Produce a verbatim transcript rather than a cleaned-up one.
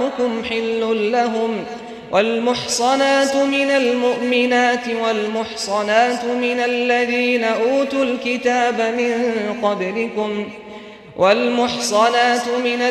طعامكم حل لهم والمحصنات من المؤمنات والمحصنات من الذين أوتوا الكتاب من قبلكم والمحصنات من